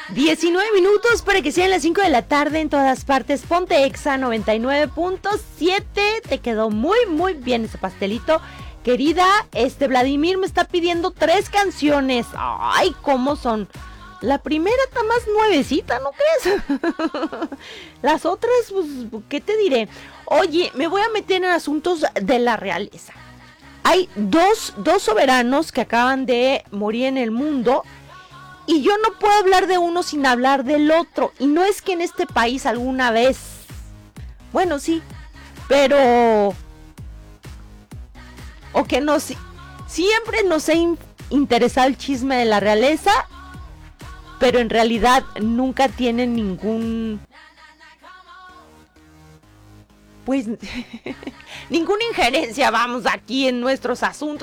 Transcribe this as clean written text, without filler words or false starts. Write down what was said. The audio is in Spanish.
19 minutos para que sean las 5 de la tarde en todas partes. Ponte Exa 99.7. Te quedó muy, muy bien ese pastelito. Querida, Vladimir me está pidiendo 3 canciones. Ay, ¿cómo son? La primera está más nuevecita, ¿no crees? Las otras, pues, ¿qué te diré? Oye, me voy a meter en asuntos de la realeza. Hay dos soberanos que acaban de morir en el mundo. Y yo no puedo hablar de uno sin hablar del otro. Y no es que en este país alguna vez... Bueno, sí. Pero... O que no... Siempre nos ha interesado el chisme de la realeza. Pero en realidad nunca tienen ningún... Pues... ninguna injerencia, vamos, aquí en nuestros asuntos.